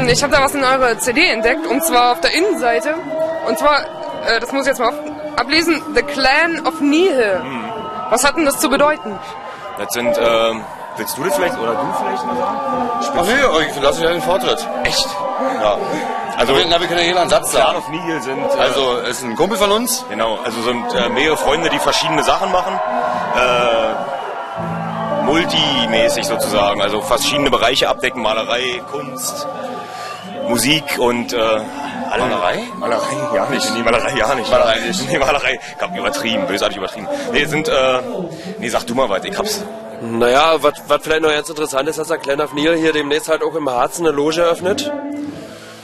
ich habe da was in eurer CD entdeckt, und zwar auf der Innenseite. Und zwar, das muss ich jetzt mal ablesen, The Clan of Nihil. Was hat denn das zu bedeuten? Das sind, willst du das vielleicht, oder du vielleicht mal sagen? Ach nee, ich lasse ja den Vortritt. Echt? Ja. Also, wir können ja jeder einen Satz sagen. Clan of Nihil sind... also, ist ein Kumpel von uns. Genau, also sind mehrere Freunde, die verschiedene Sachen machen. Multimäßig sozusagen, also verschiedene Bereiche abdecken, Malerei, Kunst, Musik und Malerei? Malerei ja nicht. Nee, Malerei ja nicht. Malerei nicht. Nee, Malerei, ich hab übertrieben, bösartig übertrieben. Nee, sag du mal was, ich hab's. Naja, was vielleicht noch ganz interessant ist, dass der Clan of Nihil hier demnächst halt auch im Harz eine Loge eröffnet.